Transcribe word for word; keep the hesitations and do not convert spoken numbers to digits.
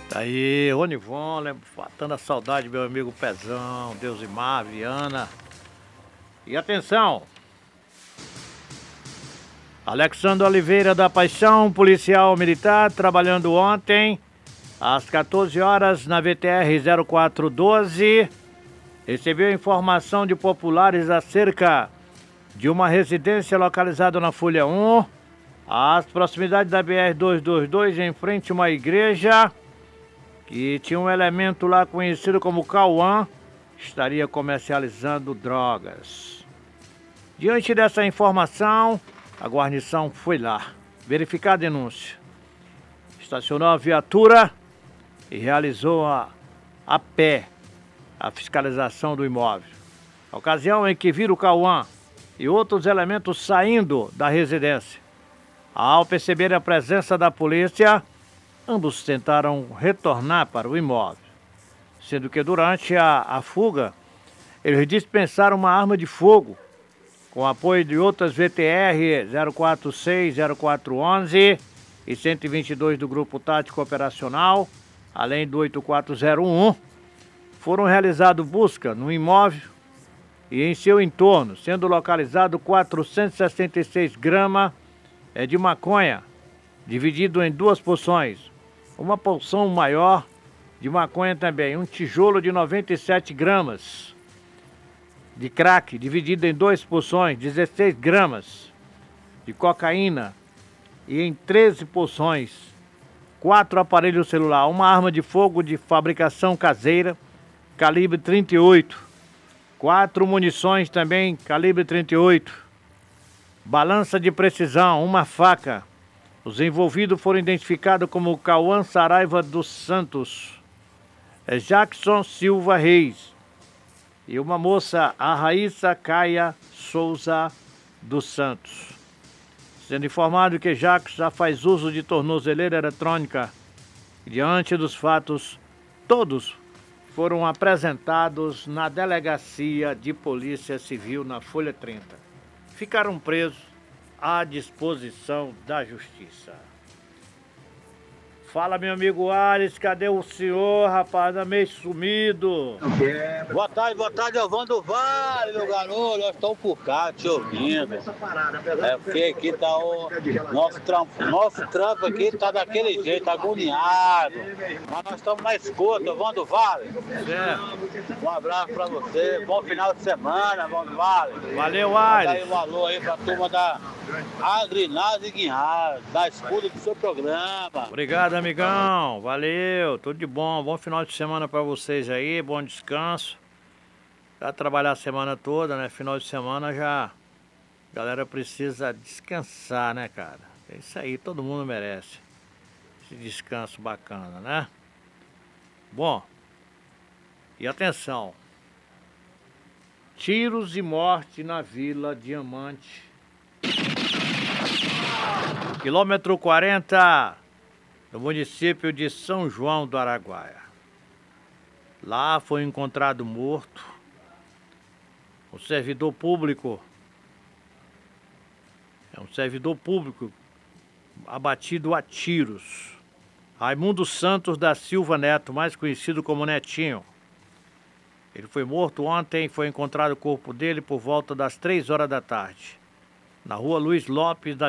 Tá aí, Ronivon, lembro, matando a saudade, meu amigo Pezão, Deusimar, Viana. E atenção! Alexandre Oliveira da Paixão, policial militar, trabalhando ontem, às quatorze horas, na V T R zero quatro doze, recebeu informação de populares acerca de uma residência localizada na Folha um, às proximidades da B R duzentos e vinte e dois, em frente a uma igreja, que tinha um elemento lá conhecido como Cauã, estaria comercializando drogas. Diante dessa informação, a guarnição foi lá verificar a denúncia. Estacionou a viatura e realizou a, a pé a fiscalização do imóvel. A ocasião em que viram o Cauã e outros elementos saindo da residência. Ao perceber a presença da polícia, ambos tentaram retornar para o imóvel, sendo que durante a, a fuga, eles dispensaram uma arma de fogo, com apoio de outras V T R zero quatro seis, zero quatro onze e cento e vinte e dois do Grupo Tático Operacional, além do oito quatro zero um, foram realizadas busca no imóvel e em seu entorno, sendo localizado quatrocentos e sessenta e seis gramas de maconha, dividido em duas porções. Uma porção maior de maconha também, um tijolo de noventa e sete gramas de crack, dividido em duas porções, dezesseis gramas de cocaína e em treze porções, quatro aparelhos celular, uma arma de fogo de fabricação caseira, calibre trinta e oito, quatro munições também, calibre trinta e oito, balança de precisão, uma faca. Os envolvidos foram identificados como Cauã Saraiva dos Santos, Jackson Silva Reis e uma moça, a Raíssa Caia Souza dos Santos. Sendo informado que Jackson já faz uso de tornozeleira eletrônica. Diante dos fatos, todos foram apresentados na Delegacia de Polícia Civil na Folha trinta. Ficaram presos à disposição da Justiça. Fala, meu amigo Ares, cadê o senhor, rapaz? Anda meio sumido. Boa tarde, boa tarde, Evandro Vale, meu garoto. Nós estamos por cá, te ouvindo. É porque aqui tá o nosso trampo, nosso trampo aqui tá daquele jeito, agoniado. Mas nós estamos na escuta, Evandro Vale. É. Um abraço pra você, bom final de semana, Evandro Vale. Valeu, Ares. Manda aí um alô aí pra turma da Agrinaz e Guinhar, da escuta do seu programa. Obrigado, amigão. Valeu, tudo de bom. Bom final de semana pra vocês aí, bom descanso. Já trabalhar a semana toda, né? Final de semana já... A galera precisa descansar, né, cara? É isso aí, todo mundo merece. Esse descanso bacana, né? Bom, e atenção. Tiros e morte na Vila Diamante. Quilômetro quarenta, no município de São João do Araguaia. Lá foi encontrado morto um servidor público. É um servidor público abatido a tiros. Raimundo Santos da Silva Neto, mais conhecido como Netinho. Ele foi morto ontem, foi encontrado o corpo dele por volta das três horas da tarde, na rua Luiz Lopes da